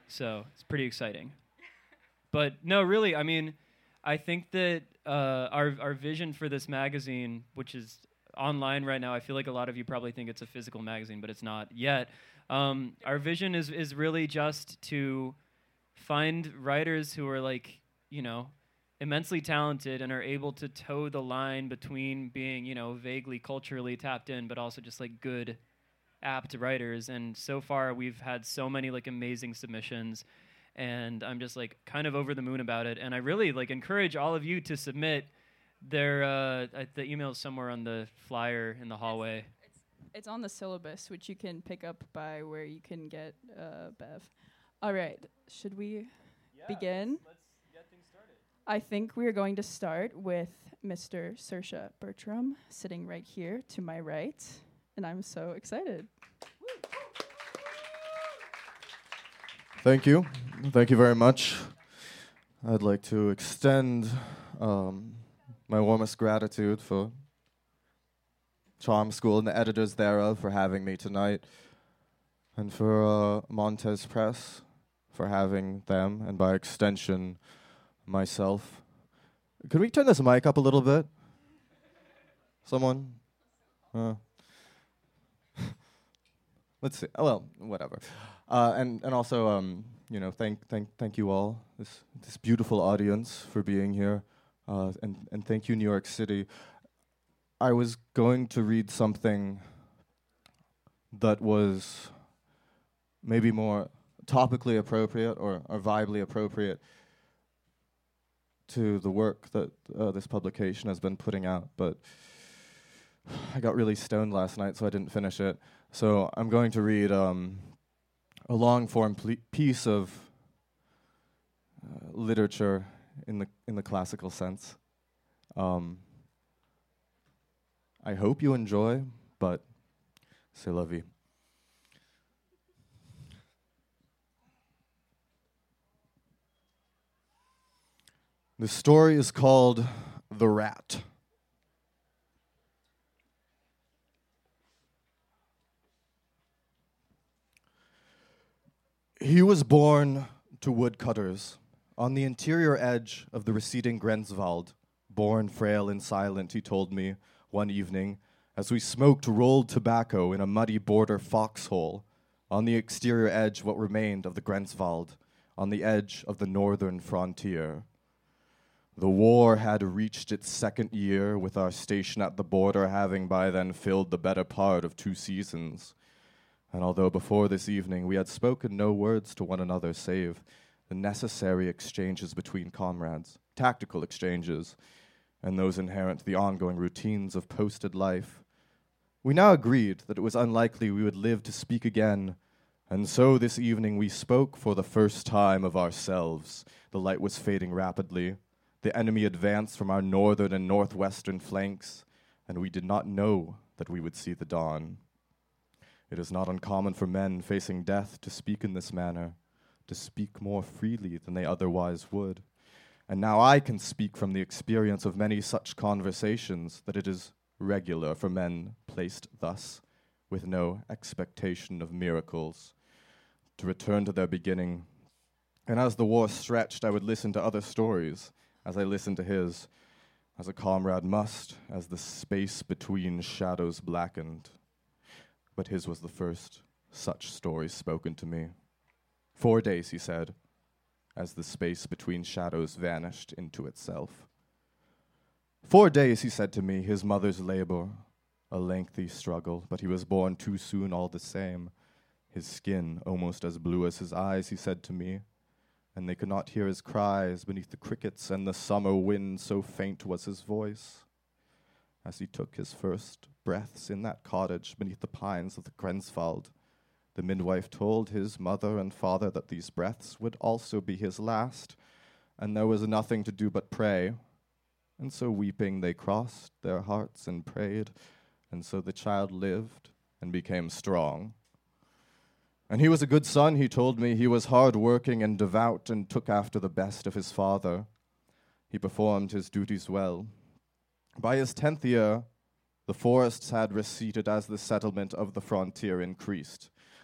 So it's pretty exciting. But no, really, I mean, I think that our vision for this magazine, which is online right now, I feel like a lot of you probably think it's a physical magazine, but it's not yet. Our vision is really just to find writers who are like, you know, immensely talented and are able to toe the line between being, you know, vaguely culturally tapped in, but also just like good, apt writers. And so far, we've had so many like amazing submissions, and I'm just like kind of over the moon about it. And I really like encourage all of you to submit. The email is somewhere on the flyer in the hallway. It's on the syllabus, which you can pick up by where you can get Bev. All right, should we begin? Let's get things started. I think we are going to start with Mr. Saoirse Bertram, sitting right here to my right, and I'm so excited. Thank you. Thank you very much. I'd like to extend my warmest gratitude for Charm School and the editors thereof for having me tonight, and for Montez Press for having them, and by extension, myself. Could we turn this mic up a little bit? Someone? Let's see. Oh, well, whatever. And also, you know, thank you all, this beautiful audience, for being here, and thank you, New York City. I was going to read something that was maybe more topically appropriate or vibely appropriate to the work that this publication has been putting out, but I got really stoned last night, so I didn't finish it. So I'm going to read a long-form piece of literature in the classical sense. I hope you enjoy, but c'est la vie. The story is called The Rat. He was born to woodcutters on the interior edge of the receding Grenzwald. Born frail and silent, he told me one evening as we smoked rolled tobacco in a muddy border foxhole on the exterior edge, what remained of the Grenzwald, on the edge of the northern frontier. The war had reached its second year, with our station at the border having by then filled the better part of 2 seasons. And although before this evening we had spoken no words to one another save the necessary exchanges between comrades, tactical exchanges, and those inherent to the ongoing routines of posted life, we now agreed that it was unlikely we would live to speak again, and so this evening we spoke for the first time of ourselves. The light was fading rapidly. The enemy advanced from our northern and northwestern flanks, and we did not know that we would see the dawn. It is not uncommon for men facing death to speak in this manner, to speak more freely than they otherwise would. And now I can speak from the experience of many such conversations that it is regular for men placed thus, with no expectation of miracles, to return to their beginning. And as the war stretched, I would listen to other stories, as I listened to his, as a comrade must, as the space between shadows blackened. But his was the first such story spoken to me. 4 days, he said, as the space between shadows vanished into itself. 4 days, he said to me, his mother's labor, a lengthy struggle, but he was born too soon all the same. His skin almost as blue as his eyes, he said to me, and they could not hear his cries beneath the crickets and the summer wind, so faint was his voice. As he took his first breaths in that cottage beneath the pines of the Grenzwald, the midwife told his mother and father that these breaths would also be his last, and there was nothing to do but pray. And so weeping they crossed their hearts and prayed, and so the child lived and became strong. And he was a good son, he told me. He was hard-working and devout and took after the best of his father. He performed his duties well. By his 10th year, the forests had receded as the settlement of the frontier increased.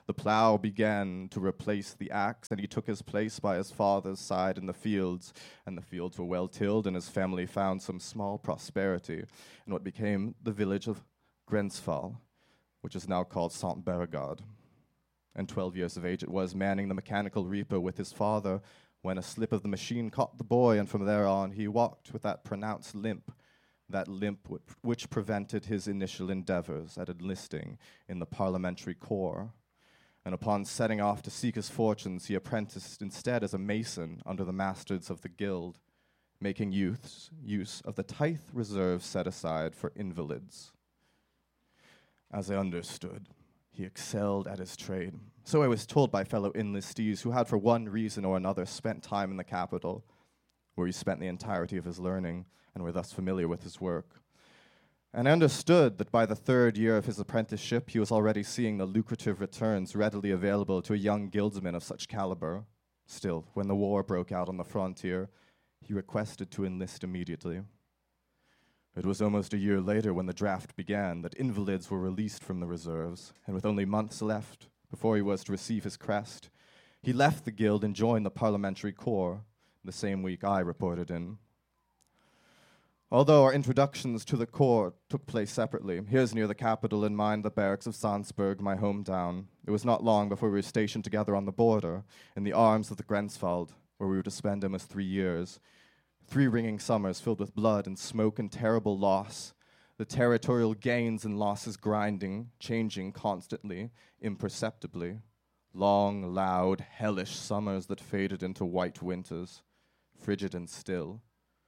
The plough began to replace the axe, and he took his place by his father's side in the fields, and the fields were well tilled, and his family found some small prosperity in what became the village of Grensval, which is now called Saint Bergard. And 12 years of age it was, manning the mechanical reaper with his father, when a slip of the machine caught the boy, and from there on he walked with that pronounced limp, that limp which prevented his initial endeavors at enlisting in the parliamentary corps. And upon setting off to seek his fortunes, he apprenticed instead as a mason under the masters of the guild, making use of the tithe reserve set aside for invalids. As I understood, he excelled at his trade. So I was told by fellow enlistees who had for one reason or another spent time in the capital, where he spent the entirety of his learning and were thus familiar with his work. And I understood that by the 3rd year of his apprenticeship, he was already seeing the lucrative returns readily available to a young guildsman of such caliber. Still, when the war broke out on the frontier, he requested to enlist immediately. It was almost a year later, when the draft began, that invalids were released from the reserves, and with only months left before he was to receive his crest, he left the guild and joined the parliamentary corps the same week I reported in. Although our introductions to the corps took place separately, his near the capital and mine the barracks of Salzburg, my hometown, it was not long before we were stationed together on the border, in the arms of the Grenswald, where we were to spend almost 3 years. 3 ringing summers filled with blood and smoke and terrible loss, the territorial gains and losses grinding, changing constantly, imperceptibly. Long, loud, hellish summers that faded into white winters, frigid and still.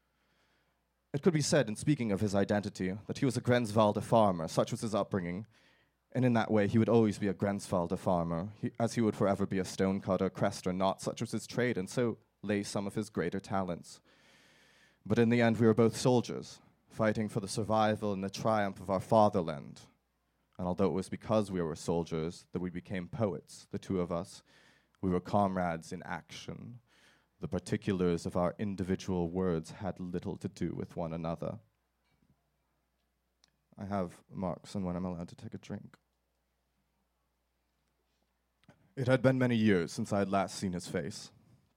It could be said, in speaking of his identity, that he was a Grenswalder farmer, such was his upbringing, and in that way he would always be a Grenswalder farmer, as he would forever be a stonecutter, crester, knot, such was his trade, and so lay some of his greater talents. But in the end we were both soldiers, fighting for the survival and the triumph of our fatherland. And although it was because we were soldiers that we became poets, the two of us, we were comrades in action. The particulars of our individual words had little to do with one another. I have marks on when I'm allowed to take a drink. It had been many years since I had last seen his face.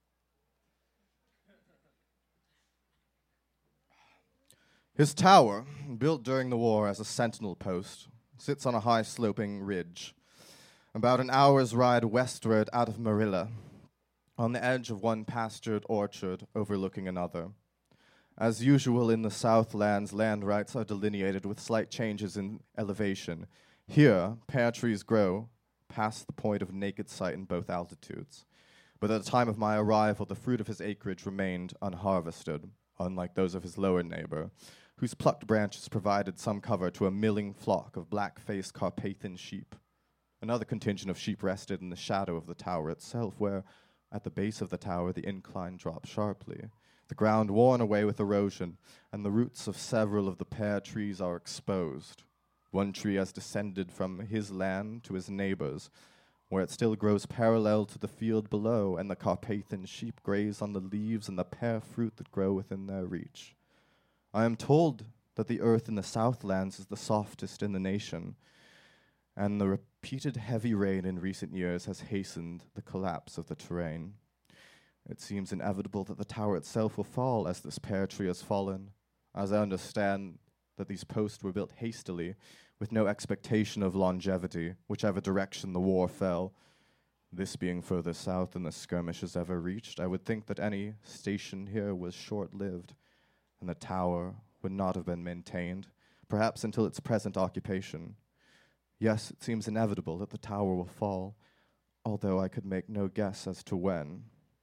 His tower, built during the war as a sentinel post, sits on a high sloping ridge, about an hour's ride westward out of Marilla, on the edge of one pastured orchard overlooking another. As usual in the Southlands, land rights are delineated with slight changes in elevation. Here, pear trees grow past the point of naked sight in both altitudes. But at the time of my arrival, the fruit of his acreage remained unharvested, unlike those of his lower neighbor, whose plucked branches provided some cover to a milling flock of black-faced Carpathian sheep. Another contingent of sheep rested in the shadow of the tower itself, where, at the base of the tower, the incline dropped sharply, the ground worn away with erosion, and the roots of several of the pear trees are exposed. One tree has descended from his land to his neighbor's, where it still grows parallel to the field below, and the Carpathian sheep graze on the leaves and the pear fruit that grow within their reach. I am told that the earth in the Southlands is the softest in the nation, and the repeated heavy rain in recent years has hastened the collapse of the terrain. It seems inevitable that the tower itself will fall as this pear tree has fallen, as I understand that these posts were built hastily, with no expectation of longevity, whichever direction the war fell. This being further south than the skirmishes ever reached, I would think that any station here was short-lived, and the tower would not have been maintained, perhaps until its present occupation. Yes, it seems inevitable that the tower will fall, although I could make no guess as to when.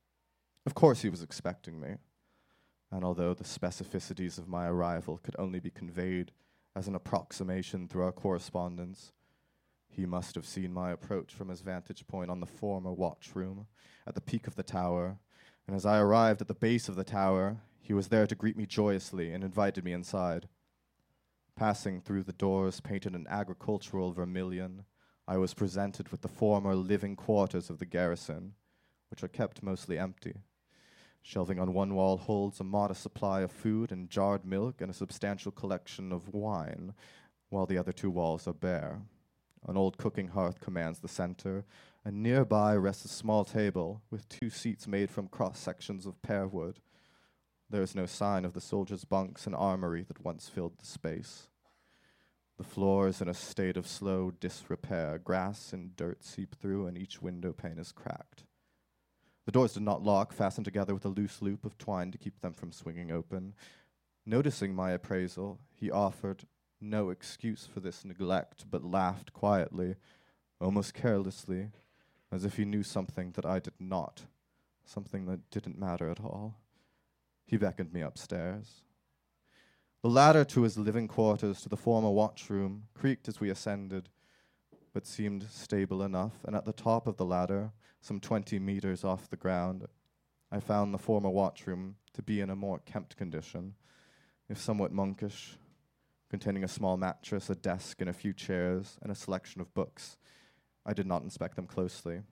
Of course he was expecting me, and although the specificities of my arrival could only be conveyed as an approximation through our correspondence, he must have seen my approach from his vantage point on the former watchroom at the peak of the tower, and as I arrived at the base of the tower, he was there to greet me joyously and invited me inside. Passing through the doors painted in agricultural vermilion, I was presented with the former living quarters of the garrison, which are kept mostly empty. Shelving on one wall holds a modest supply of food and jarred milk and a substantial collection of wine, while the other 2 walls are bare. An old cooking hearth commands the center, and nearby rests a small table with 2 seats made from cross-sections of pear wood. There is no sign of the soldiers' bunks and armory that once filled the space. The floor is in a state of slow disrepair. Grass and dirt seep through, and each window pane is cracked. The doors did not lock, fastened together with a loose loop of twine to keep them from swinging open. Noticing my appraisal, he offered no excuse for this neglect, but laughed quietly, almost carelessly, as if he knew something that I did not, something that didn't matter at all. He beckoned me upstairs. The ladder to his living quarters to the former watchroom creaked as we ascended, but seemed stable enough, and at the top of the ladder, some 20 meters off the ground, I found the former watchroom to be in a more kempt condition, if somewhat monkish, containing a small mattress, a desk, and a few chairs, and a selection of books. I did not inspect them closely.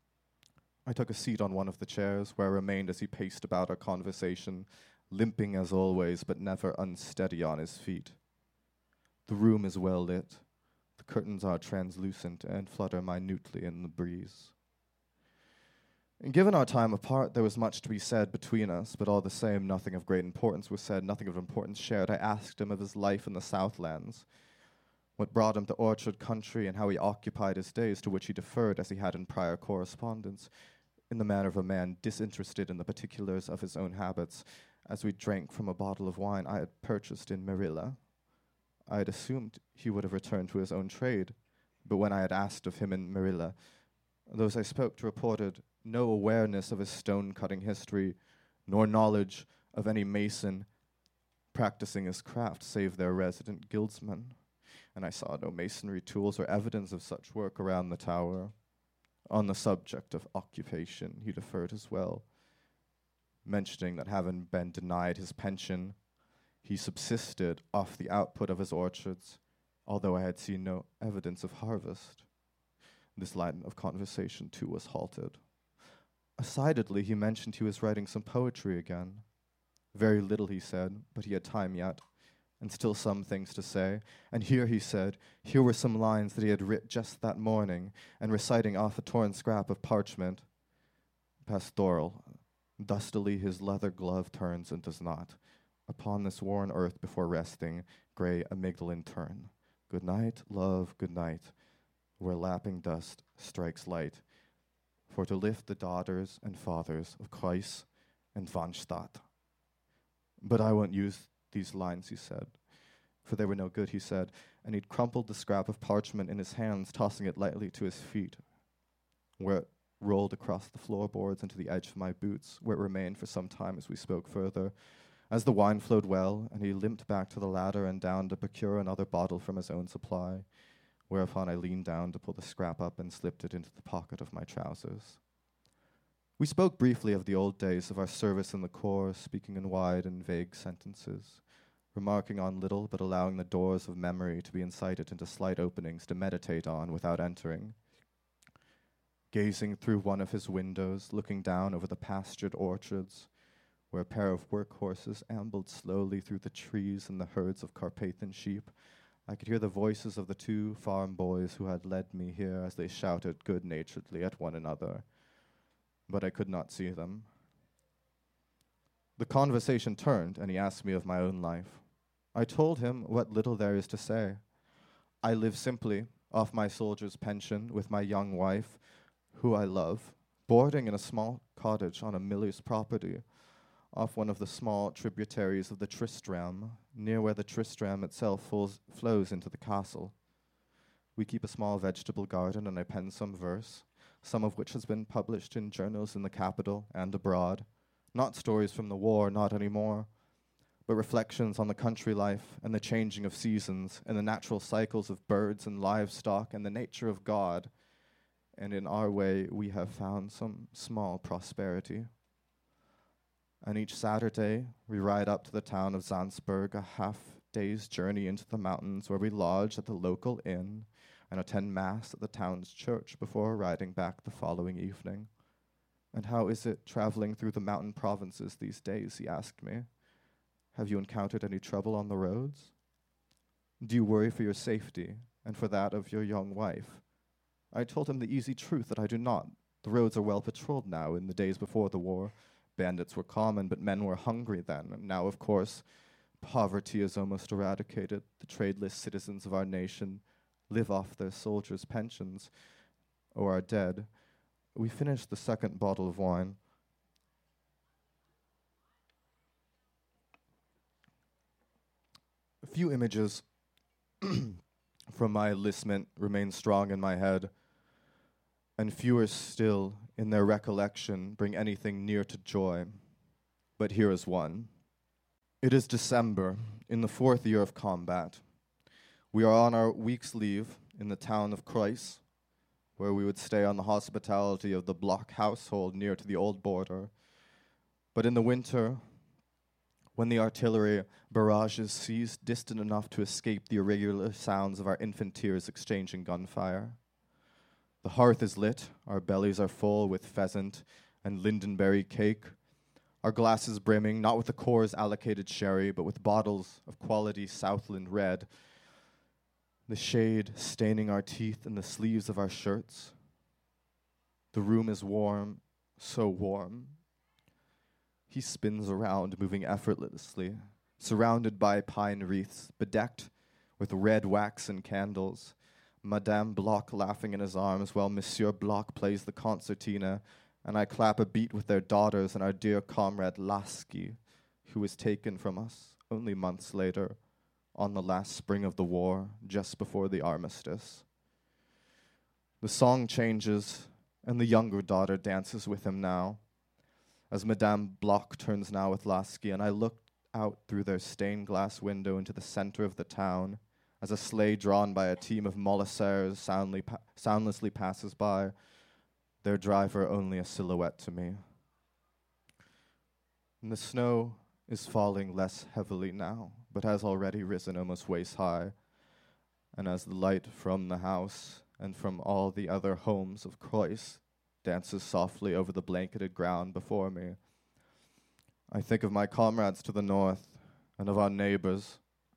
I took a seat on one of the chairs, where I remained as he paced about our conversation, limping as always, but never unsteady on his feet. The room is well lit. The curtains are translucent and flutter minutely in the breeze. And given our time apart, there was much to be said between us, but all the same, nothing of great importance was said, nothing of importance shared. I asked him of his life in the Southlands, what brought him to Orchard Country, and how he occupied his days, to which he deferred, as he had in prior correspondence, in the manner of a man disinterested in the particulars of his own habits, as we drank from a bottle of wine I had purchased in Marilla. I had assumed he would have returned to his own trade, but when I had asked of him in Marilla, those I spoke to reported no awareness of his stone-cutting history, nor knowledge of any mason practicing his craft save their resident guildsman, and I saw no masonry tools or evidence of such work around the tower. On the subject of occupation, he deferred as well, mentioning that having been denied his pension, he subsisted off the output of his orchards, although I had seen no evidence of harvest. This line of conversation, too, was halted. Acidly, he mentioned he was writing some poetry again. Very little, he said, but he had time yet, and still some things to say. And here, he said, here were some lines that he had writ just that morning, and reciting off a torn scrap of parchment. Pastoral, dustily his leather glove turns and does not. Upon this worn earth before resting, grey amygdalin turn. Good night, love, good night, where lapping dust strikes light, for to lift the daughters and fathers of Kreis and von Stadt. But I won't use these lines, he said, for they were no good, he said, and he'd crumpled the scrap of parchment in his hands, tossing it lightly to his feet, where it rolled across the floorboards into the edge of my boots, where it remained for some time as we spoke further. As the wine flowed well, and he limped back to the ladder and down to procure another bottle from his own supply, whereupon I leaned down to pull the scrap up and slipped it into the pocket of my trousers. We spoke briefly of the old days of our service in the Corps, speaking in wide and vague sentences, remarking on little but allowing the doors of memory to be incited into slight openings to meditate on without entering. Gazing through one of his windows, looking down over the pastured orchards, where a pair of workhorses ambled slowly through the trees and the herds of Carpathian sheep, I could hear the voices of the 2 farm boys who had led me here as they shouted good-naturedly at one another, but I could not see them. The conversation turned, and he asked me of my own life. I told him what little there is to say. I live simply off my soldier's pension with my young wife, who I love, boarding in a small cottage on a miller's property, off one of the small tributaries of the Tristram, near where the Tristram itself flows into the castle. We keep a small vegetable garden, and I pen some verse, some of which has been published in journals in the capital and abroad. Not stories from the war, not anymore, but reflections on the country life and the changing of seasons and the natural cycles of birds and livestock and the nature of God. And in our way, we have found some small prosperity. And each Saturday, we ride up to the town of Zandsburg, a half-day's journey into the mountains, where we lodge at the local inn and attend Mass at the town's church before riding back the following evening. And how is it traveling through the mountain provinces these days, he asked me. Have you encountered any trouble on the roads? Do you worry for your safety and for that of your young wife. I told him the easy truth that I do not. The roads are well patrolled now. In the days before the war, bandits were common, but men were hungry then. And now, of course, poverty is almost eradicated. The tradeless citizens of our nation live off their soldiers' pensions or are dead. We finished the second bottle of wine. A few images from my enlistment remain strong in my head, and fewer still in their recollection bring anything near to joy. But here is one. It is December, in the 4th year of combat. We are on our week's leave in the town of Kreuz, where we would stay on the hospitality of the Block household near to the old border. But in the winter, when the artillery barrages cease distant enough to escape the irregular sounds of our infanteers exchanging gunfire, the hearth is lit, our bellies are full with pheasant and lindenberry cake, our glasses brimming, not with the Corps' allocated sherry, but with bottles of quality Southland red, the shade staining our teeth and the sleeves of our shirts. The room is warm, so warm. He spins around, moving effortlessly, surrounded by pine wreaths, bedecked with red wax and candles. Madame Bloch laughing in his arms while Monsieur Bloch plays the concertina, and I clap a beat with their daughters and our dear comrade Lasky, who was taken from us only months later, on the last spring of the war, just before the armistice. The song changes, and the younger daughter dances with him now, as Madame Bloch turns now with Lasky, and I look out through their stained glass window into the center of the town, as a sleigh drawn by a team of molissaires soundlessly passes by, their driver only a silhouette to me. And the snow is falling less heavily now, but has already risen almost waist high, and as the light from the house and from all the other homes of Kreuz dances softly over the blanketed ground before me, I think of my comrades to the north and of our neighbors,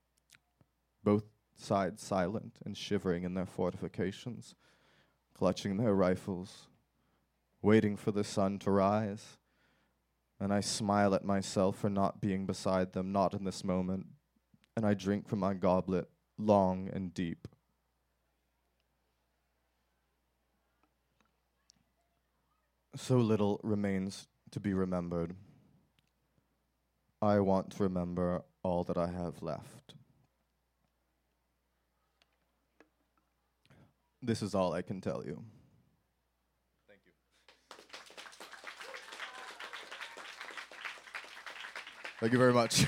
both sides silent and shivering in their fortifications, clutching their rifles, waiting for the sun to rise, and I smile at myself for not being beside them, not in this moment, and I drink from my goblet long and deep. So little remains to be remembered. I want to remember all that I have left. This is all I can tell you. Thank you. Thank you very much.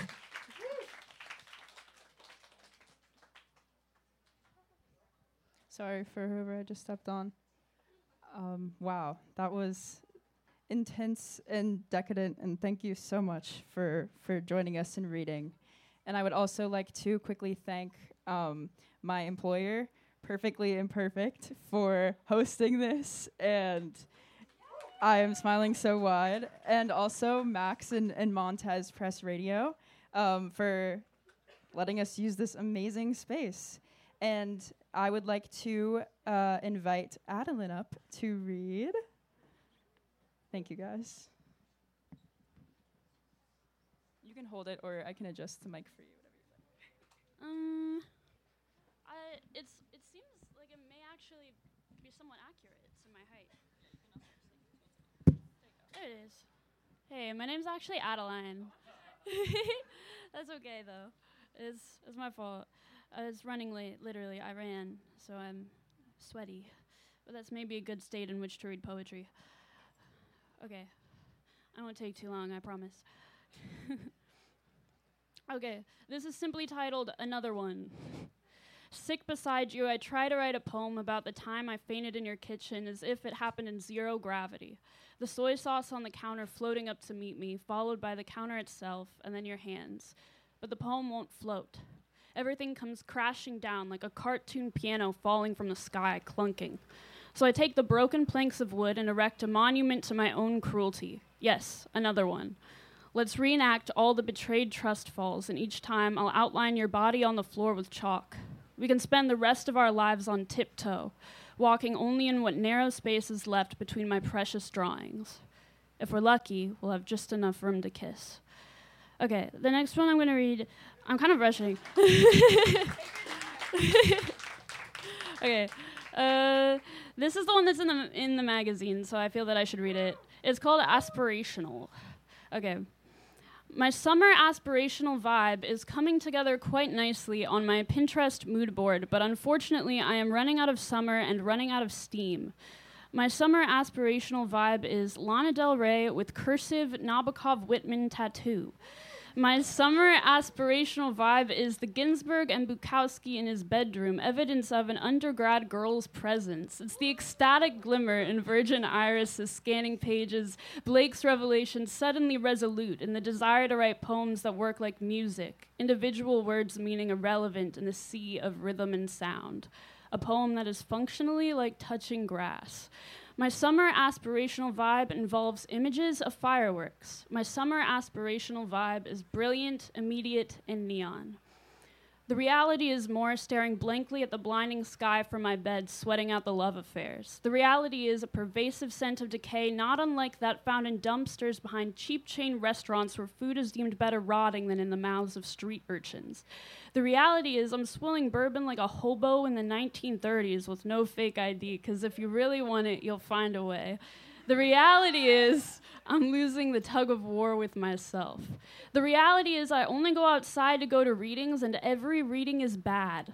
Sorry for whoever I just stepped on. Wow, that was intense and decadent, and thank you so much for joining us and reading. And I would also like to quickly thank my employer, Perfectly Imperfect, for hosting this, and I am smiling so wide, and also Max and Montez Press Radio for letting us use this amazing space. And I would like to invite Adeline up to read. Thank you, guys. You can hold it, or I can adjust the mic for you, whatever you like. It seems like it may actually be somewhat accurate to my height. There it is. Hey, my name's actually Adeline. That's okay though. It's my fault. I was running late. Literally, I ran, so I'm sweaty. But that's maybe a good state in which to read poetry. Okay, I won't take too long, I promise. Okay, this is simply titled Another One. Sick beside you, I try to write a poem about the time I fainted in your kitchen as if it happened in zero gravity. The soy sauce on the counter floating up to meet me, followed by the counter itself, and then your hands. But the poem won't float. Everything comes crashing down like a cartoon piano falling from the sky, clunking. So I take the broken planks of wood and erect a monument to my own cruelty. Yes, another one. Let's reenact all the betrayed trust falls, and each time I'll outline your body on the floor with chalk. We can spend the rest of our lives on tiptoe, walking only in what narrow space is left between my precious drawings. If we're lucky, we'll have just enough room to kiss. Okay, the next one I'm going to read, I'm kind of rushing. Okay, this is the one that's in the magazine, so I feel that I should read it. It's called Aspirational. Okay. My summer aspirational vibe is coming together quite nicely on my Pinterest mood board, but unfortunately I am running out of summer and running out of steam. My summer aspirational vibe is Lana Del Rey with cursive Nabokov Whitman tattoo. My summer aspirational vibe is the Ginsberg and Bukowski in his bedroom, evidence of an undergrad girl's presence. It's the ecstatic glimmer in Virgin Iris' scanning pages, Blake's revelation suddenly resolute in the desire to write poems that work like music, individual words meaning irrelevant in the sea of rhythm and sound. A poem that is functionally like touching grass. My summer aspirational vibe involves images of fireworks. My summer aspirational vibe is brilliant, immediate, and neon. The reality is more staring blankly at the blinding sky from my bed, sweating out the love affairs. The reality is a pervasive scent of decay, not unlike that found in dumpsters behind cheap chain restaurants where food is deemed better rotting than in the mouths of street urchins. The reality is I'm swilling bourbon like a hobo in the 1930s with no fake ID, because if you really want it, you'll find a way. The reality is I'm losing the tug of war with myself. The reality is I only go outside to go to readings, and every reading is bad.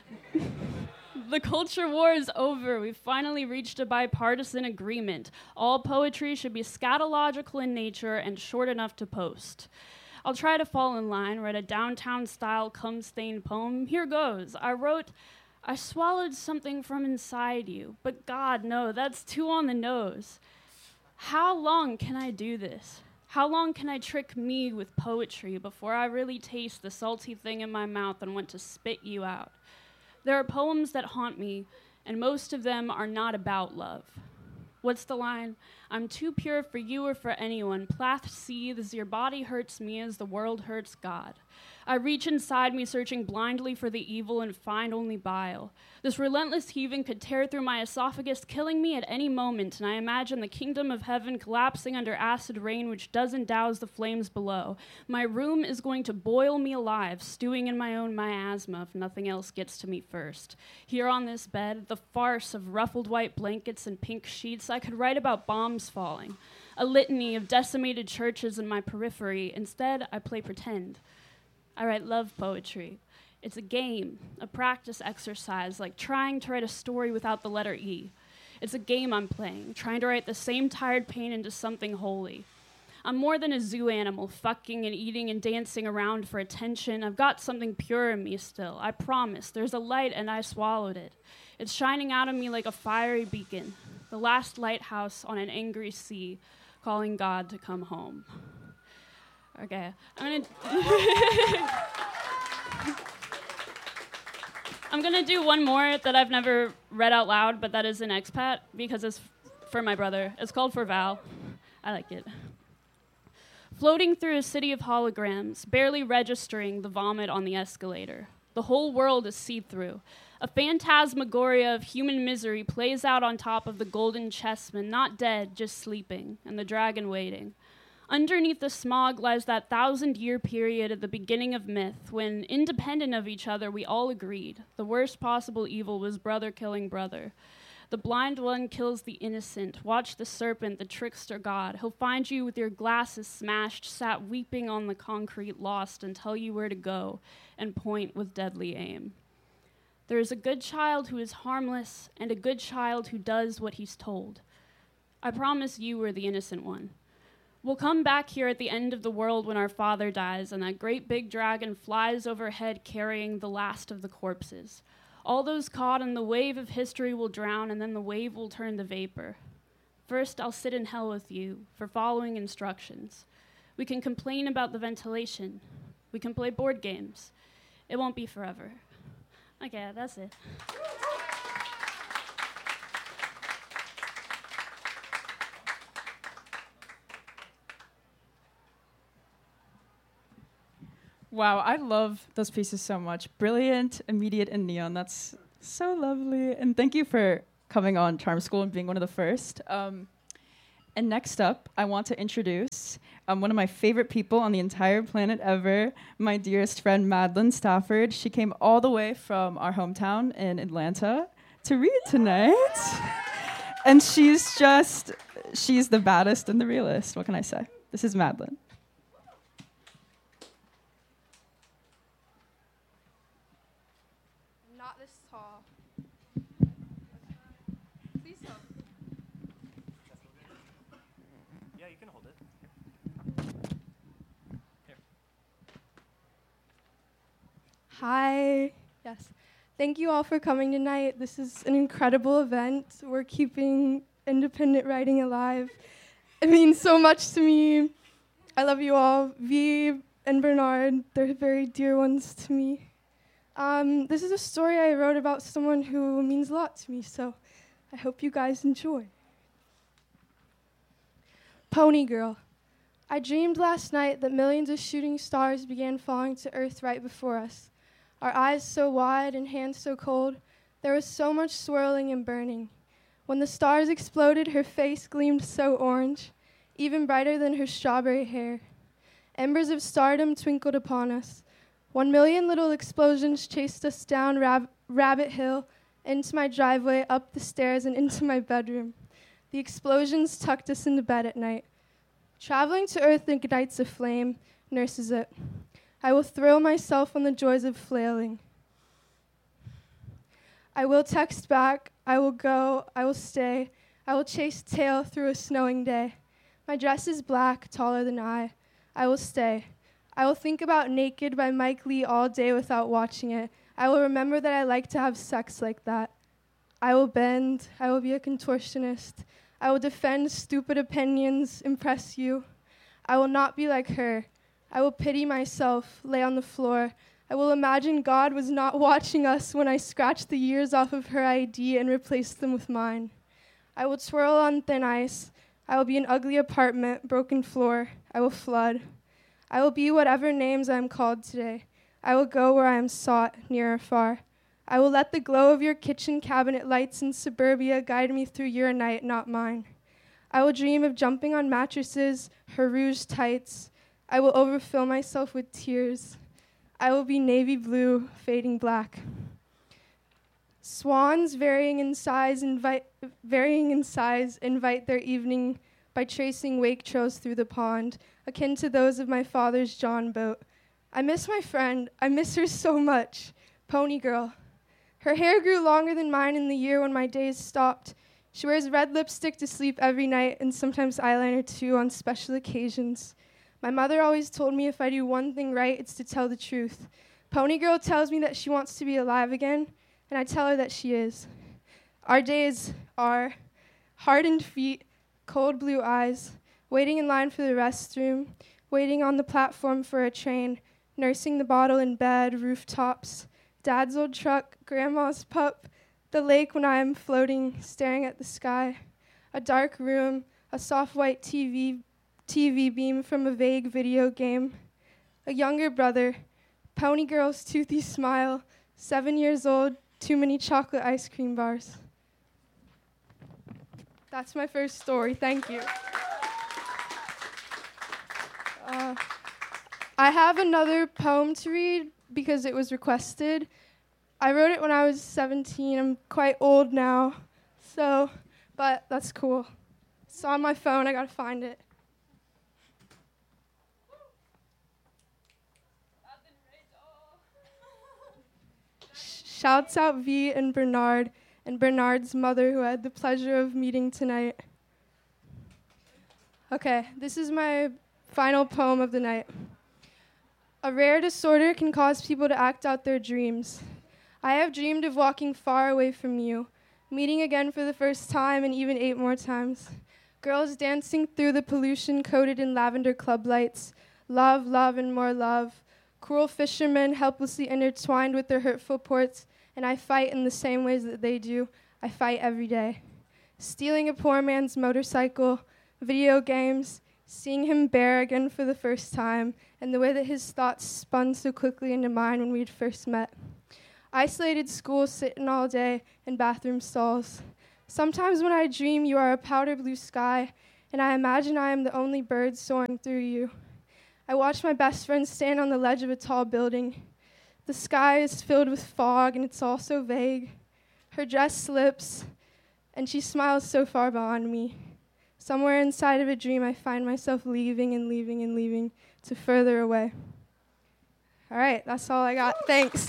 The culture war is over. We've finally reached a bipartisan agreement. All poetry should be scatological in nature and short enough to post. I'll try to fall in line, write a downtown-style cum-stained poem. Here goes. I swallowed something from inside you, but God, no, that's too on the nose. How long can I do this? How long can I trick me with poetry before I really taste the salty thing in my mouth and want to spit you out? There are poems that haunt me, and most of them are not about love. What's the line? I'm too pure for you or for anyone. Plath seethes, your body hurts me as the world hurts God. I reach inside me, searching blindly for the evil, and find only bile. This relentless heaving could tear through my esophagus, killing me at any moment, and I imagine the kingdom of heaven collapsing under acid rain which doesn't douse the flames below. My room is going to boil me alive, stewing in my own miasma if nothing else gets to me first. Here on this bed, the farce of ruffled white blankets and pink sheets, I could write about bombs falling, a litany of decimated churches in my periphery. Instead, I play pretend. I write love poetry. It's a game, a practice exercise, like trying to write a story without the letter E. It's a game I'm playing, trying to write the same tired pain into something holy. I'm more than a zoo animal, fucking and eating and dancing around for attention. I've got something pure in me still. I promise. There's a light, and I swallowed it. It's shining out of me like a fiery beacon, the last lighthouse on an angry sea, calling God to come home. Okay, I'm gonna do one more that I've never read out loud, but that is an expat because it's for my brother. It's called For Val. I like it. Floating through a city of holograms, barely registering the vomit on the escalator. The whole world is see-through. A phantasmagoria of human misery plays out on top of the golden chessman, not dead, just sleeping, and the dragon waiting. Underneath the smog lies that 1,000-year period at the beginning of myth, when, independent of each other, we all agreed the worst possible evil was brother killing brother. The blind one kills the innocent. Watch the serpent, the trickster god. He'll find you with your glasses smashed, sat weeping on the concrete, lost, and tell you where to go, and point with deadly aim. There is a good child who is harmless, and a good child who does what he's told. I promise you were the innocent one. We'll come back here at the end of the world when our father dies and that great big dragon flies overhead carrying the last of the corpses. All those caught in the wave of history will drown, and then the wave will turn to vapor. First, I'll sit in hell with you for following instructions. We can complain about the ventilation. We can play board games. It won't be forever. Okay, that's it. Wow, I love those pieces so much. Brilliant, immediate, and neon. That's so lovely. And thank you for coming on Charm School and being one of the first. And next up, I want to introduce one of my favorite people on the entire planet ever, my dearest friend, Madeline Stafford. She came all the way from our hometown in Atlanta to read tonight. And she's the baddest and the realest. What can I say? This is Madeline. Not this tall. Please don't. Yeah, you can hold it. Hi. Yes. Thank you all for coming tonight. This is an incredible event. We're keeping independent writing alive. It means so much to me. I love you all. V and Bernard, they're very dear ones to me. This is a story I wrote about someone who means a lot to me, so I hope you guys enjoy. Pony Girl. I dreamed last night that millions of shooting stars began falling to earth right before us. Our eyes so wide and hands so cold, there was so much swirling and burning. When the stars exploded, her face gleamed so orange, even brighter than her strawberry hair. Embers of stardom twinkled upon us. 1 million little explosions chased us down Rabbit Hill, into my driveway, up the stairs, and into my bedroom. The explosions tucked us into bed at night. Traveling to Earth ignites a flame, nurses it. I will thrill myself on the joys of flailing. I will text back, I will go, I will stay, I will chase tail through a snowing day. My dress is black, taller than I will stay. I will think about Naked by Mike Lee all day without watching it. I will remember that I like to have sex like that. I will bend, I will be a contortionist. I will defend stupid opinions, impress you. I will not be like her. I will pity myself, lay on the floor. I will imagine God was not watching us when I scratched the years off of her ID and replaced them with mine. I will twirl on thin ice. I will be an ugly apartment, broken floor. I will flood. I will be whatever names I am called today. I will go where I am sought, near or far. I will let the glow of your kitchen cabinet lights in suburbia guide me through your night, not mine. I will dream of jumping on mattresses, her rouge tights. I will overfill myself with tears. I will be navy blue, fading black. Swans varying in size invite their evening by tracing wake trails through the pond, akin to those of my father's John boat. I miss my friend. I miss her so much. Pony Girl. Her hair grew longer than mine in the year when my days stopped. She wears red lipstick to sleep every night and sometimes eyeliner too on special occasions. My mother always told me if I do one thing right, it's to tell the truth. Pony Girl tells me that she wants to be alive again, and I tell her that she is. Our days are hardened feet, cold blue eyes, waiting in line for the restroom, waiting on the platform for a train, nursing the bottle in bed, rooftops, Dad's old truck, Grandma's pup, the lake when I am floating, staring at the sky, a dark room, a soft white TV beam from a vague video game, a younger brother, Pony Girl's toothy smile, 7 years old, too many chocolate ice cream bars. That's my first story. Thank you. I have another poem to read because it was requested. I wrote it when I was 17. I'm quite old now, but that's cool. It's on my phone. I gotta find it. Shouts out V and Bernard's mother, who I had the pleasure of meeting tonight. Okay, this is my final poem of the night. A rare disorder can cause people to act out their dreams. I have dreamed of walking far away from you, meeting again for the first time and even 8 more times. Girls dancing through the pollution coated in lavender club lights. Love, love, and more love. Cruel fishermen helplessly intertwined with their hurtful ports, and I fight in the same ways that they do. I fight every day. Stealing a poor man's motorcycle, video games, seeing him bare again for the first time, and the way that his thoughts spun so quickly into mine when we'd first met. Isolated schools, sitting all day in bathroom stalls. Sometimes when I dream you are a powder blue sky, and I imagine I am the only bird soaring through you. I watch my best friend stand on the ledge of a tall building. The sky is filled with fog, and it's all so vague. Her dress slips, and she smiles so far beyond me. Somewhere inside of a dream, I find myself leaving and leaving and leaving to further away. All right, that's all I got. Thanks.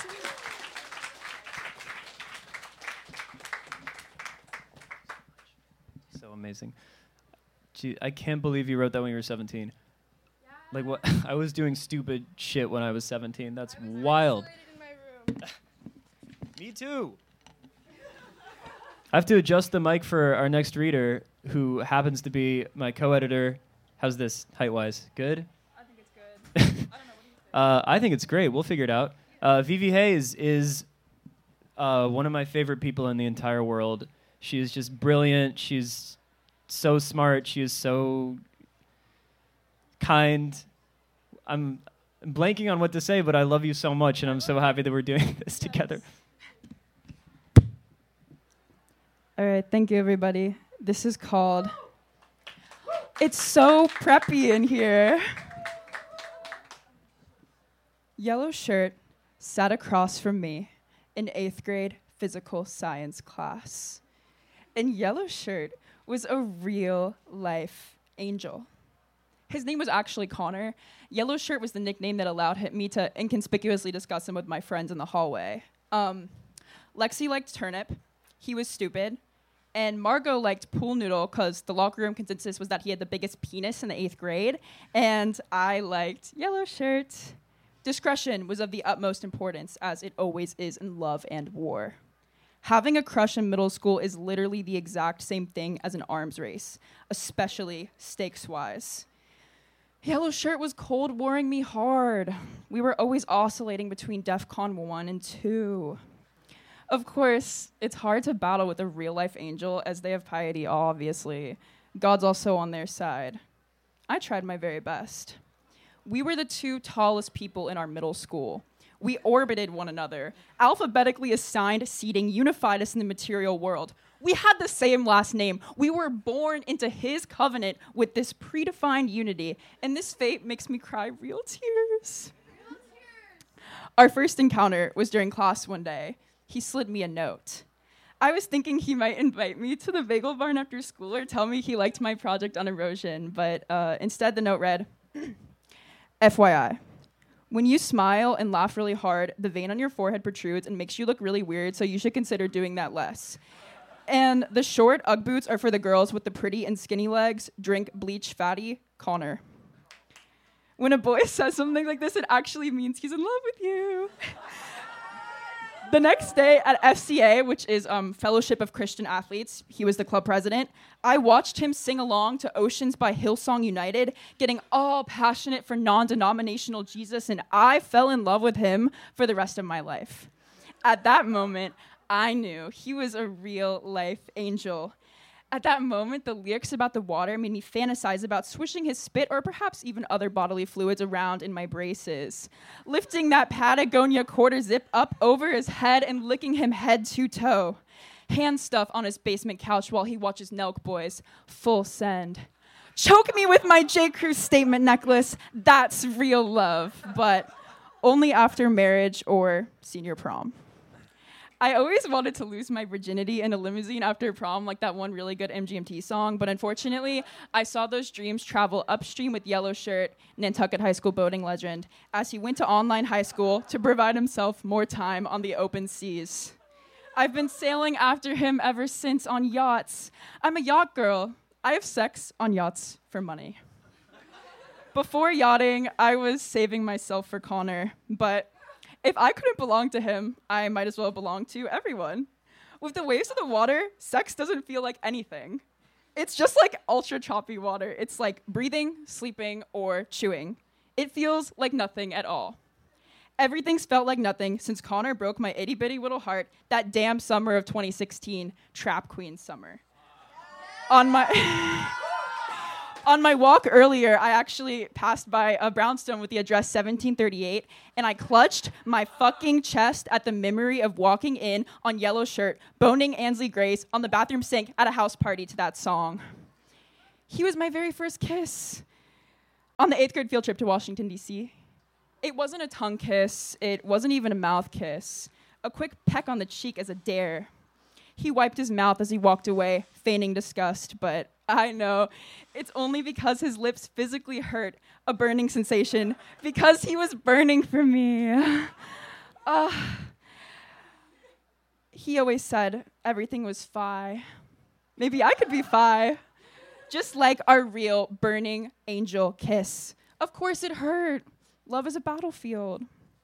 So amazing. Gee, I can't believe you wrote that when you were 17. Yeah. Like what? I was doing stupid shit when I was 17. That's wild. In my room. Me too. I have to adjust the mic for our next reader, who happens to be my co-editor. How's this height-wise? Good? I think it's good. I don't know. What do you think? I think it's great. We'll figure it out. Vivi Hayes is one of my favorite people in the entire world. She is just brilliant. She's so smart. She is so kind. I'm blanking on what to say, but I love you so much, and I'm so happy that we're doing this together. All right, thank you, everybody. This is called It's So Preppy in Here. Yellow Shirt sat across from me in 8th grade physical science class. And Yellow Shirt was a real-life angel. His name was actually Connor. Yellow Shirt was the nickname that allowed me to inconspicuously discuss him with my friends in the hallway. Lexi liked turnip. He was stupid. And Margot liked pool noodle because the locker room consensus was that he had the biggest penis in the 8th grade. And I liked Yellow Shirt. Discretion was of the utmost importance, as it always is in love and war. Having a crush in middle school is literally the exact same thing as an arms race, especially stakes-wise. Yellow Shirt was cold warring me hard. We were always oscillating between DEFCON 1 and 2. Of course, it's hard to battle with a real-life angel, as they have piety, obviously. God's also on their side. I tried my very best. We were the 2 tallest people in our middle school. We orbited one another. Alphabetically assigned seating unified us in the material world. We had the same last name. We were born into his covenant with this predefined unity, and this fate makes me cry real tears. Our first encounter was during class one day. He slid me a note. I was thinking he might invite me to the bagel barn after school or tell me he liked my project on erosion, but instead the note read, FYI, when you smile and laugh really hard, the vein on your forehead protrudes and makes you look really weird, so you should consider doing that less. And the short Ugg boots are for the girls with the pretty and skinny legs. Drink bleach fatty, Connor. When a boy says something like this, it actually means he's in love with you. The next day at FCA, which is Fellowship of Christian Athletes, he was the club president, I watched him sing along to Oceans by Hillsong United, getting all passionate for non-denominational Jesus, and I fell in love with him for the rest of my life. At that moment, I knew he was a real-life angel. At that moment, the lyrics about the water made me fantasize about swishing his spit or perhaps even other bodily fluids around in my braces, lifting that Patagonia quarter zip up over his head and licking him head to toe. Hand stuff on his basement couch while he watches Nelk Boys. Full send. Choke me with my J. Crew statement necklace. That's real love, but only after marriage or senior prom. I always wanted to lose my virginity in a limousine after prom, like that one really good MGMT song, but unfortunately, I saw those dreams travel upstream with Yellow Shirt, Nantucket High School boating legend, as he went to online high school to provide himself more time on the open seas. I've been sailing after him ever since on yachts. I'm a yacht girl. I have sex on yachts for money. Before yachting, I was saving myself for Connor, but if I couldn't belong to him, I might as well belong to everyone. With the waves of the water, sex doesn't feel like anything. It's just like ultra choppy water. It's like breathing, sleeping, or chewing. It feels like nothing at all. Everything's felt like nothing since Connor broke my itty-bitty little heart that damn summer of 2016, Trap Queen summer. On my On my walk earlier, I actually passed by a brownstone with the address 1738, and I clutched my fucking chest at the memory of walking in on yellow shirt, boning Ansley Grace on the bathroom sink at a house party to that song. He was my very first kiss on the 8th grade field trip to Washington, D.C. It wasn't a tongue kiss. It wasn't even a mouth kiss. A quick peck on the cheek as a dare. He wiped his mouth as he walked away, feigning disgust, but I know it's only because his lips physically hurt, a burning sensation, because he was burning for me. He always said everything was fi. Maybe I could be fi. Just like our real burning angel kiss. Of course it hurt. Love is a battlefield.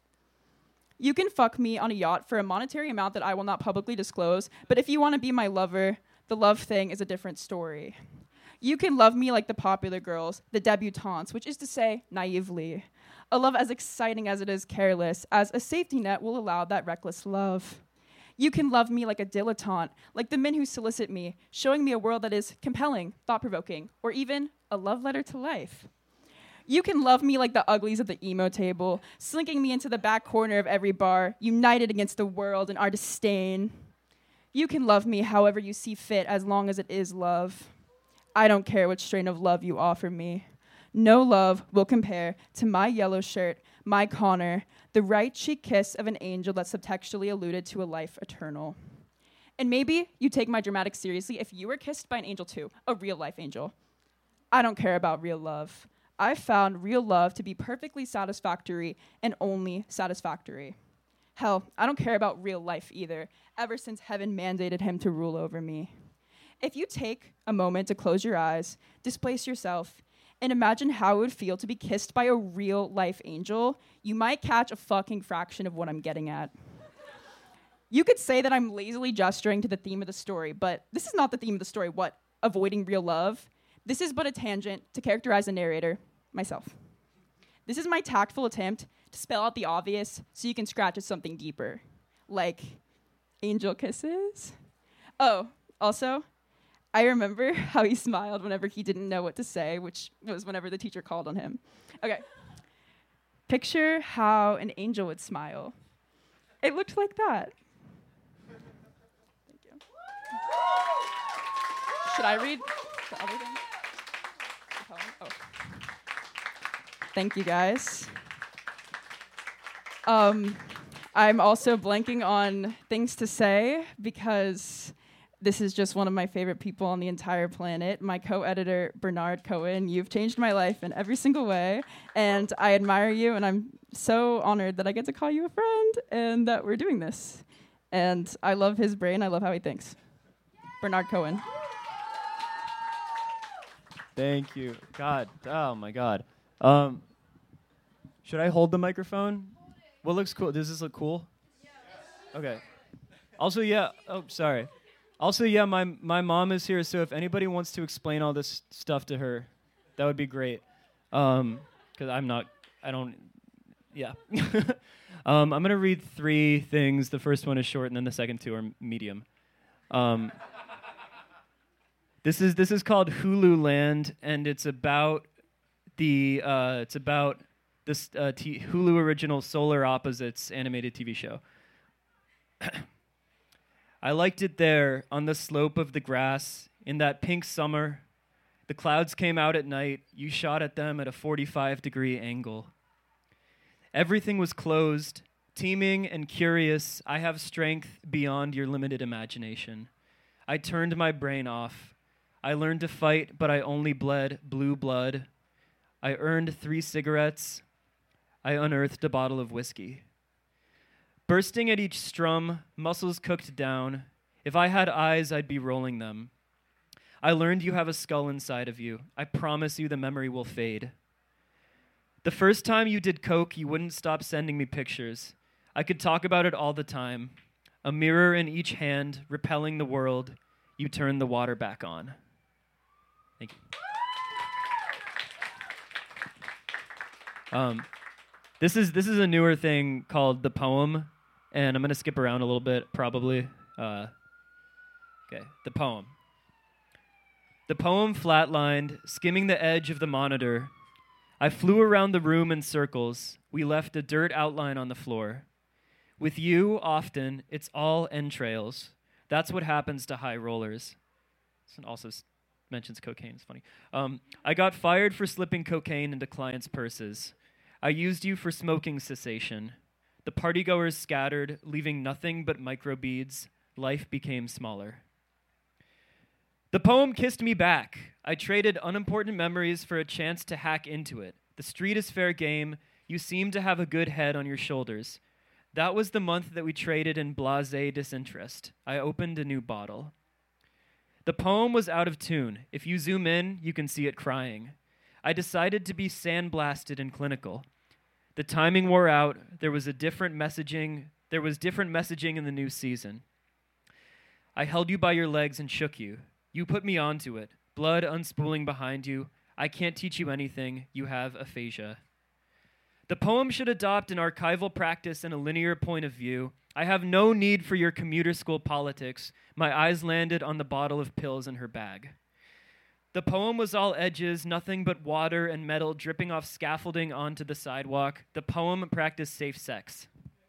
You can fuck me on a yacht for a monetary amount that I will not publicly disclose, but if you want to be my lover, the love thing is a different story. You can love me like the popular girls, the debutantes, which is to say, naively. A love as exciting as it is careless, as a safety net will allow that reckless love. You can love me like a dilettante, like the men who solicit me, showing me a world that is compelling, thought-provoking, or even a love letter to life. You can love me like the uglies at the emo table, slinking me into the back corner of every bar, united against the world and our disdain. You can love me however you see fit, as long as it is love. I don't care which strain of love you offer me. No love will compare to my yellow shirt, my Connor, the right cheek kiss of an angel that subtextually alluded to a life eternal. And maybe you take my dramatic seriously if you were kissed by an angel too, a real life angel. I don't care about real love. I found real love to be perfectly satisfactory and only satisfactory. Hell, I don't care about real life either, ever since heaven mandated him to rule over me. If you take a moment to close your eyes, displace yourself, and imagine how it would feel to be kissed by a real life angel, you might catch a fucking fraction of what I'm getting at. You could say that I'm lazily gesturing to the theme of the story, but this is not the theme of the story. What? Avoiding real love? This is but a tangent to characterize the narrator, myself. This is my tactful attempt to spell out the obvious so you can scratch at something deeper, like angel kisses. Oh, also, I remember how he smiled whenever he didn't know what to say, which was whenever the teacher called on him. Okay. Picture how an angel would smile. It looked like that. Thank you. Should I read the other thing? The poem? Oh. Thank you, guys. I'm also blanking on things to say because this is just one of my favorite people on the entire planet. My co-editor, Bernard Cohen. You've changed my life in every single way, and I admire you, and I'm so honored that I get to call you a friend and that we're doing this. And I love his brain. I love how he thinks. Bernard Cohen. Thank you. God. Oh, my God. Should I hold the microphone? What looks cool? Does this look cool? Okay. Also, yeah. Oh, sorry. Also, yeah, my mom is here, so if anybody wants to explain all this stuff to her, that would be great. Because I'm going to read 3 things. The first one is short, and then the second 2 are medium. This is called Hulu Land, and it's about this Hulu original Solar Opposites animated TV show. I liked it there on the slope of the grass in that pink summer. The clouds came out at night. You shot at them at a 45-degree angle. Everything was closed, teeming and curious. I have strength beyond your limited imagination. I turned my brain off. I learned to fight, but I only bled blue blood. I earned 3 cigarettes. I unearthed a bottle of whiskey. Bursting at each strum, muscles cooked down. If I had eyes, I'd be rolling them. I learned you have a skull inside of you. I promise you the memory will fade. The first time you did coke, you wouldn't stop sending me pictures. I could talk about it all the time. A mirror in each hand, repelling the world. You turned the water back on. Thank you. This is a newer thing called The Poem, and I'm going to skip around a little bit, probably. Okay, The Poem. The poem flatlined, skimming the edge of the monitor. I flew around the room in circles. We left a dirt outline on the floor. With you, often, it's all entrails. That's what happens to high rollers. This also mentions cocaine. It's funny. I got fired for slipping cocaine into clients' purses. I used you for smoking cessation. The partygoers scattered, leaving nothing but microbeads. Life became smaller. The poem kissed me back. I traded unimportant memories for a chance to hack into it. The street is fair game. You seem to have a good head on your shoulders. That was the month that we traded in blasé disinterest. I opened a new bottle. The poem was out of tune. If you zoom in, you can see it crying. I decided to be sandblasted and clinical. The timing wore out. There was different messaging in the new season. I held you by your legs and shook you. You put me onto it. Blood unspooling behind you. I can't teach you anything. You have aphasia. The poem should adopt an archival practice and a linear point of view. I have no need for your commuter school politics. My eyes landed on the bottle of pills in her bag. The poem was all edges, nothing but water and metal dripping off scaffolding onto the sidewalk. The poem practiced safe sex.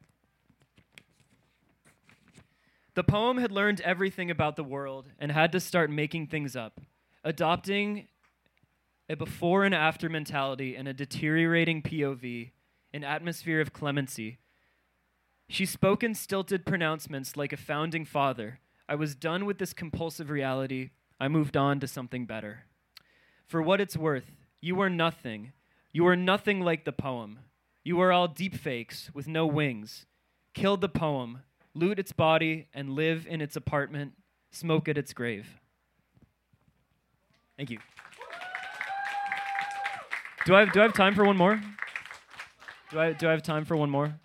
The poem had learned everything about the world and had to start making things up, adopting a before and after mentality and a deteriorating POV, an atmosphere of clemency. She spoke in stilted pronouncements like a founding father. I was done with this compulsive reality. I moved on to something better. For what it's worth, you are nothing. You are nothing like the poem. You are all deep fakes with no wings. Kill the poem, loot its body, and live in its apartment, smoke at its grave. Thank you. Do I have time for one more? Do I have time for one more?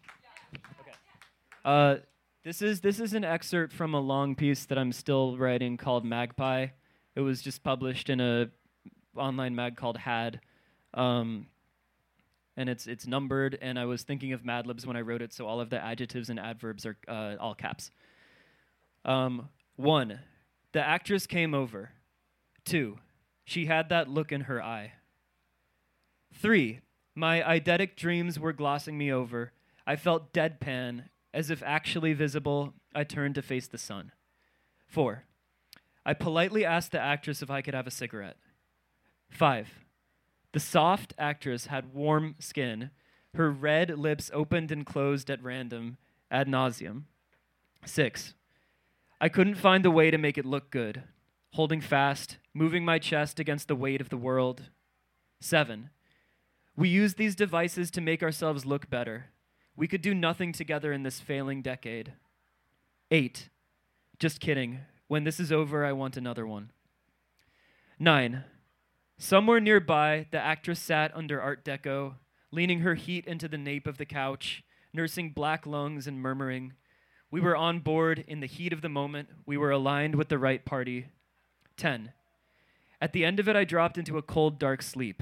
Okay. This is an excerpt from a long piece that I'm still writing called Magpie. It was just published in a online mag called Had, and it's numbered. And I was thinking of Mad Libs when I wrote it, so all of the adjectives and adverbs are all caps. 1, the actress came over. 2, she had that look in her eye. 3, my eidetic dreams were glossing me over. I felt deadpan, as if actually visible. I turned to face the sun. 4, I politely asked the actress if I could have a cigarette. 5, the soft actress had warm skin. Her red lips opened and closed at random, ad nauseum. 6, I couldn't find the way to make it look good. Holding fast, moving my chest against the weight of the world. 7, we used these devices to make ourselves look better. We could do nothing together in this failing decade. 8, just kidding. When this is over, I want another one. 9, somewhere nearby, the actress sat under Art Deco, leaning her heat into the nape of the couch, nursing black lungs and murmuring. We were on board in the heat of the moment. We were aligned with the right party. 10, at the end of it, I dropped into a cold, dark sleep.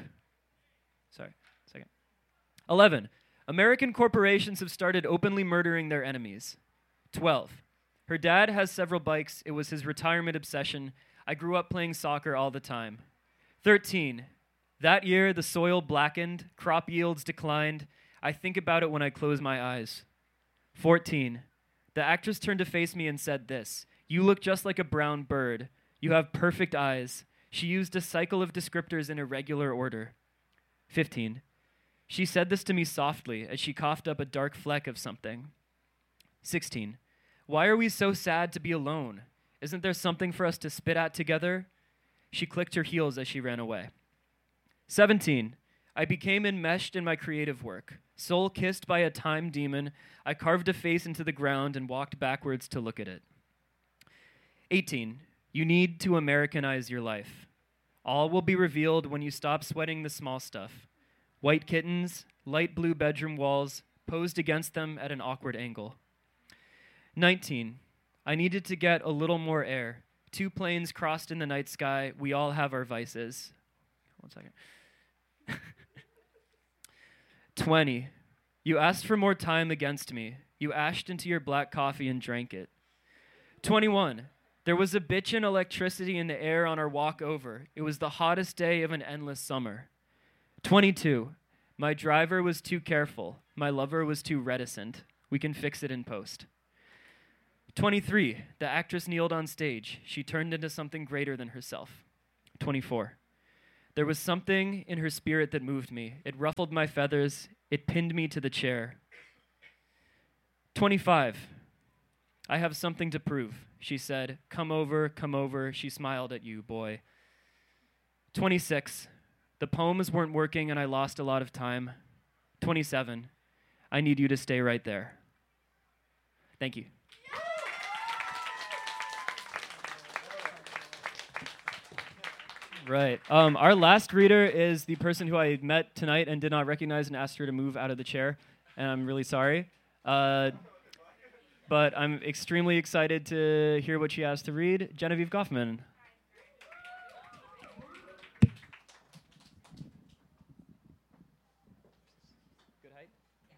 11, American corporations have started openly murdering their enemies. 12, her dad has several bikes. It was his retirement obsession. I grew up playing soccer all the time. 13, that year the soil blackened, crop yields declined. I think about it when I close my eyes. 14, the actress turned to face me and said this, you look just like a brown bird. You have perfect eyes. She used a cycle of descriptors in irregular order. 15, she said this to me softly as she coughed up a dark fleck of something. 16, why are we so sad to be alone? Isn't there something for us to spit at together? She clicked her heels as she ran away. 17, I became enmeshed in my creative work. Soul kissed by a time demon, I carved a face into the ground and walked backwards to look at it. 18, you need to Americanize your life. All will be revealed when you stop sweating the small stuff. White kittens, light blue bedroom walls, posed against them at an awkward angle. 19, I needed to get a little more air. 2 planes crossed in the night sky. We all have our vices. 1 second. 20, you asked for more time against me. You ashed into your black coffee and drank it. 21, There was a bitchin' electricity in the air on our walk over. It was the hottest day of an endless summer. 22. My driver was too careful. My lover was too reticent. We can fix it in post. 23. The actress kneeled on stage. She turned into something greater than herself. 24. There was something in her spirit that moved me. It ruffled my feathers. It pinned me to the chair. 25. I have something to prove, she said. Come over, come over. She smiled at you, boy. 26. The poems weren't working and I lost a lot of time. 27. I need you to stay right there. Thank you. Right. Our last reader is the person who I met tonight and did not recognize and asked her to move out of the chair. And I'm really sorry. But I'm extremely excited to hear what she has to read. Genevieve Goffman. Good height?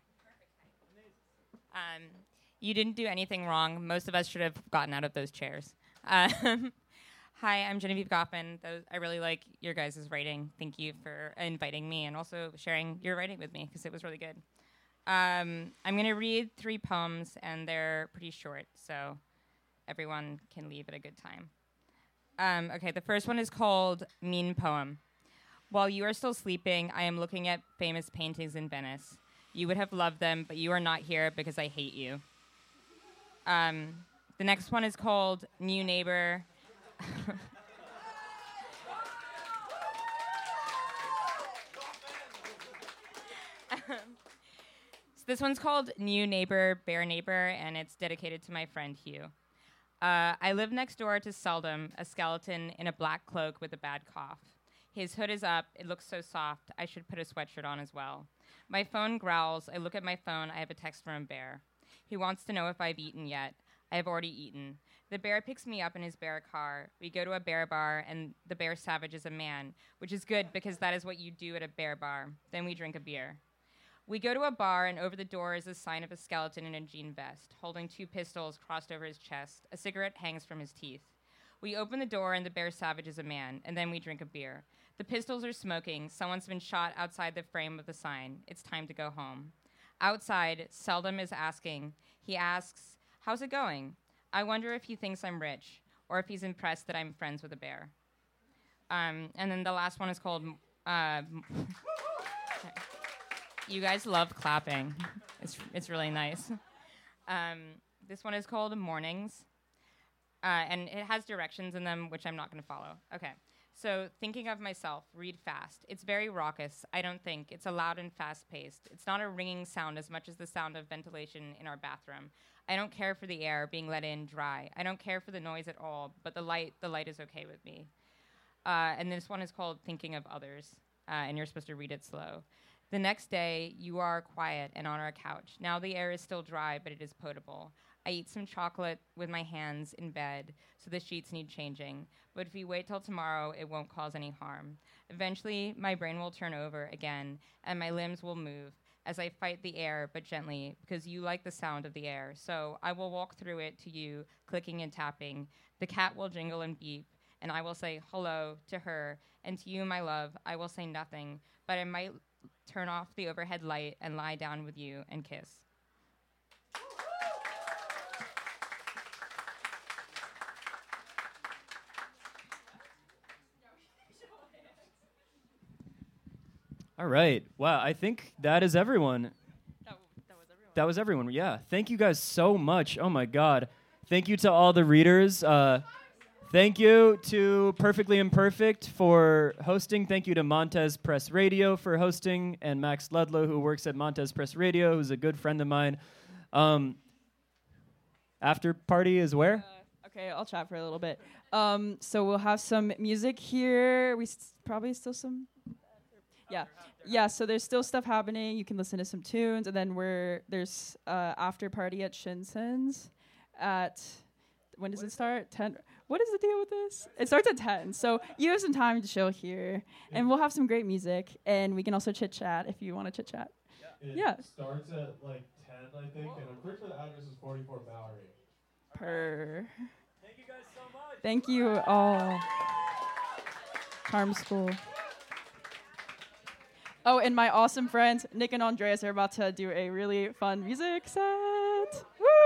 You didn't do anything wrong. Most of us should have gotten out of those chairs. Hi, I'm Genevieve Goffman. I really like your guys' writing. Thank you for inviting me and also sharing your writing with me because it was really good. I'm going to read 3 poems, and they're pretty short, so everyone can leave at a good time. Okay, the first one is called Mean Poem. While you are still sleeping, I am looking at famous paintings in Venice. You would have loved them, but you are not here because I hate you. The next one is called New Neighbor. So this one's called New Neighbor, Bear Neighbor, and it's dedicated to my friend Hugh. I live next door to Seldom, a skeleton in a black cloak with a bad cough. His hood is up. It looks so soft. I should put a sweatshirt on as well. My phone growls. I look at my phone. I have a text from a bear. He wants to know if I've eaten yet. I have already eaten. The bear picks me up in his bear car. We go to a bear bar, and the bear savages a man, which is good because that is what you do at a bear bar. Then we drink a beer. We go to a bar, and over the door is a sign of a skeleton in a jean vest, holding 2 pistols crossed over his chest. A cigarette hangs from his teeth. We open the door, and the bear savages a man, and then we drink a beer. The pistols are smoking. Someone's been shot outside the frame of the sign. It's time to go home. Outside, Seldom is asking. He asks, "How's it going?" I wonder if he thinks I'm rich, or if he's impressed that I'm friends with a bear. And then the last one is called... You guys love clapping. It's really nice. This one is called Mornings, and it has directions in them, which I'm not going to follow. Okay. So, thinking of myself, read fast. It's very raucous, I don't think. It's a loud and fast-paced. It's not a ringing sound as much as the sound of ventilation in our bathroom. I don't care for the air being let in dry. I don't care for the noise at all, but the light is okay with me. And this one is called Thinking of Others, and you're supposed to read it slow. The next day, you are quiet and on our couch. Now the air is still dry, but it is potable. I eat some chocolate with my hands in bed, so the sheets need changing. But if we wait till tomorrow, it won't cause any harm. Eventually, my brain will turn over again, and my limbs will move as I fight the air, but gently, because you like the sound of the air. So I will walk through it to you, clicking and tapping. The cat will jingle and beep, and I will say hello to her. And to you, my love, I will say nothing, but I might turn off the overhead light and lie down with you and kiss. All right. Wow, I think that is everyone. That was everyone, yeah. Thank you guys so much. Oh, my God. Thank you to all the readers. Thank you to Perfectly Imperfect for hosting. Thank you to Montez Press Radio for hosting, and Max Ludlow, who works at Montez Press Radio, who's a good friend of mine. After party is where? Okay, I'll chat for a little bit. So we'll have some music here. Probably still some... Yeah, so there's still stuff happening. You can listen to some tunes, and then there's after party at Shinson's at... When does it start? 10. What is the deal with this? It starts at 10. So you have some time to chill here. And we'll have some great music. And we can also chit-chat if you want to chit-chat. It starts at like 10, I think. And I'm pretty sure the address is 44 Bowery. Per. Thank you Thank you all. Charm School. Oh, and my awesome friends, Nick and Andreas, are about to do a really fun music set. Woo!